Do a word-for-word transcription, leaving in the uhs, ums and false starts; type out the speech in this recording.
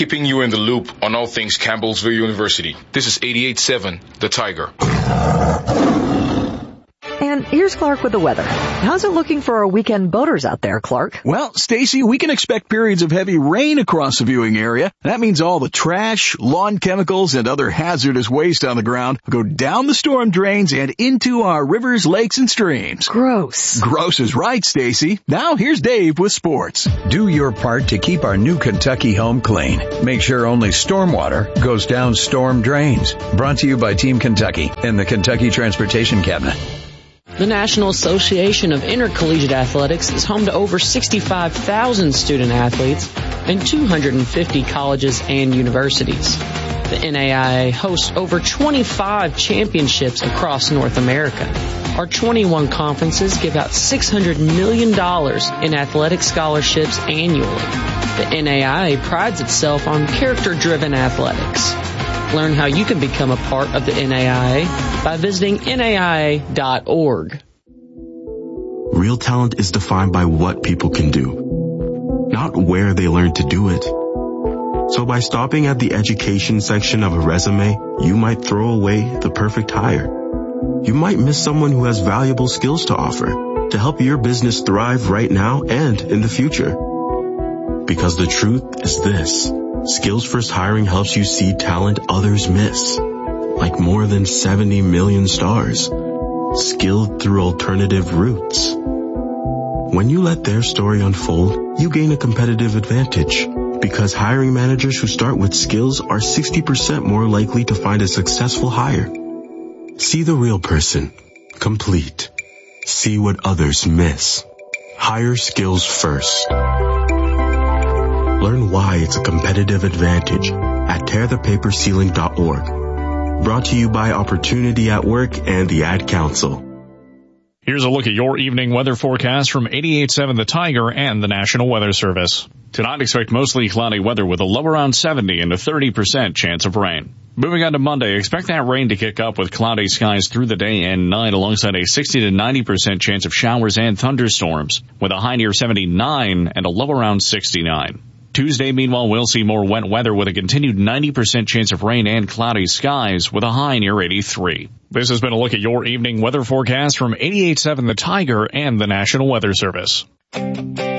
keeping you in the loop on all things Campbellsville University. This is eighty-eight point seven, The Tiger. And here's Clark with the weather. How's it looking for our weekend boaters out there, Clark? Well, Stacy, we can expect periods of heavy rain across the viewing area. That means all the trash, lawn chemicals, and other hazardous waste on the ground go down the storm drains and into our rivers, lakes, and streams. Gross. Gross is right, Stacy. Now here's Dave with sports. Do your part to keep our new Kentucky home clean. Make sure only stormwater goes down storm drains. Brought to you by Team Kentucky and the Kentucky Transportation Cabinet. The National Association of Intercollegiate Athletics is home to over sixty-five thousand student athletes and two hundred fifty colleges and universities. The N A I A hosts over twenty-five championships across North America. Our twenty-one conferences give out six hundred million dollars in athletic scholarships annually. The N A I A prides itself on character-driven athletics. Learn how you can become a part of the N A I A by visiting N A I A dot org. Real talent is defined by what people can do, not where they learn to do it. So by stopping at the education section of a resume, you might throw away the perfect hire. You might miss someone who has valuable skills to offer to help your business thrive right now and in the future. Because the truth is this. Skills First Hiring helps you see talent others miss, like more than seventy million stars, skilled through alternative routes. When you let their story unfold, you gain a competitive advantage, because hiring managers who start with skills are sixty percent more likely to find a successful hire. See the real person, complete. See what others miss. Hire skills first. Learn why it's a competitive advantage at tear the paper ceiling dot org. Brought to you by Opportunity at Work and the Ad Council. Here's a look at your evening weather forecast from eighty-eight point seven The Tiger and the National Weather Service. Tonight, expect mostly cloudy weather with a low around seventy and a thirty percent chance of rain. Moving on to Monday, expect that rain to kick up with cloudy skies through the day and night alongside a sixty to ninety percent chance of showers and thunderstorms with a high near seventy-nine and a low around sixty-nine. Tuesday, meanwhile, we'll see more wet weather with a continued ninety percent chance of rain and cloudy skies with a high near eighty-three. This has been a look at your evening weather forecast from eighty-eight point seven The Tiger and the National Weather Service.